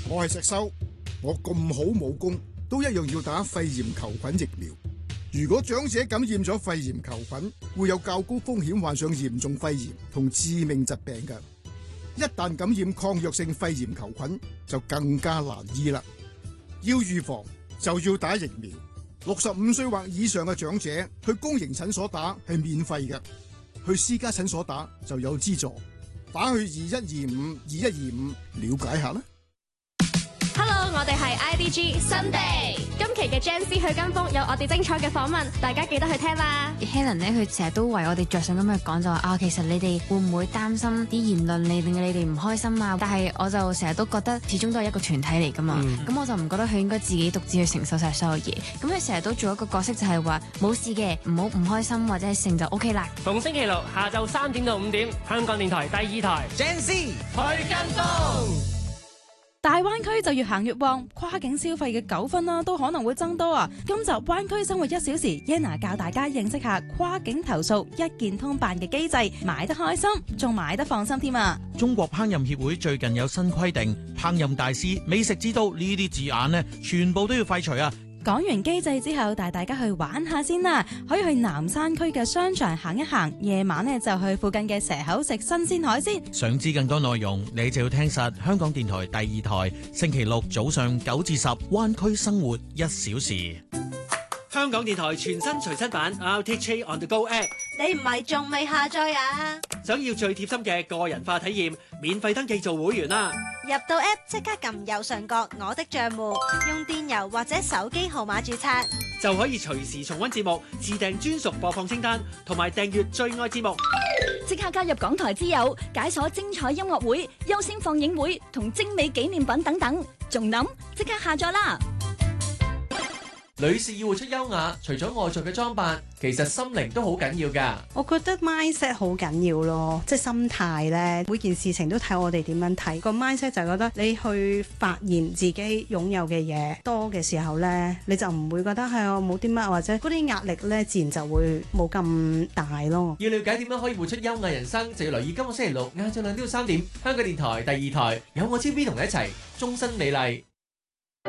我係石修，我咁好武功，都一樣要打肺炎球菌疫苗。如果長者感染咗肺炎球菌，會有較高風險患上嚴重肺炎同致命疾病嘅。一旦感染抗藥性肺炎球菌，就更加難醫啦。要預防就要打疫苗。65歲或以上嘅長者去公營診所打係免費嘅，去私家診所打就有資助。打去2125了解下啦。 Hello， 我哋係 IDG Sunday， 今期嘅 Gen Z 去跟風有我哋精彩嘅訪問，大家記得去聽啦。 Helen 咧，佢成日都為我哋着想咁去講，就話其實你哋會唔會擔心啲言論令你哋唔開心啊？但係我就成日都覺得，始終都係一個團體嚟噶嘛。咁我就唔覺得佢應該自己獨自去承受晒所有嘢。咁佢成日都做一個角色，就係話冇事嘅，唔好唔開心或者係成就 OK 啦。 逢星期六下晝3點到5點，香港電台第2台 Gen Z 去跟風。 大灣區就越行越旺，跨境消費嘅糾紛啦都可能會增多啊！今集灣區生活1小時 ，Yana 教大家認識下跨境投訴一鍵通辦嘅機制，買得開心，仲買得放心添啊！ 中國烹飪協會最近有新規定，烹飪大師、美食指導呢啲字眼呢，全部都要廢除啊！ 講完機制之後，帶大家去玩下先啦，可以去南山區嘅商場行一行，夜晚呢就去附近嘅蛇口食新鮮海鮮。 想知更多內容，你就要聽實香港電台第2台，星期六早上9至10，灣區生活1小時。 香港電台全新隨身版 RTHK On The Go App， 你唔係仲未下載啊？ 想要最貼心嘅個人化體驗，免費登記做會員啦！ 入到 App 即刻撳右上角我的帳戶，用電郵或者手機號碼註冊， 就可以隨時重溫節目，自訂專屬播放清單，同埋訂閱最愛節目。 即刻加入港台之友，解鎖精彩音樂會、優先放映會同精美紀念品等等，仲諗即刻下載啦！ 女士要活出優雅，除咗外在嘅裝扮，其實心靈都好緊要㗎。 我覺得 mindset 好緊要咯，即係心態咧，每件事情都睇我哋點樣睇。個 mindset 就係覺得你去發現自己擁有嘅嘢多嘅時候咧，你就唔會覺得係我冇啲乜，或者嗰啲壓力咧，自然就會冇咁大咯。 要了解點樣可以活出優雅人生，就要留意今個星期六晏晝2點到3點，香港電台第2台有我超 B 同你一齊終身美麗。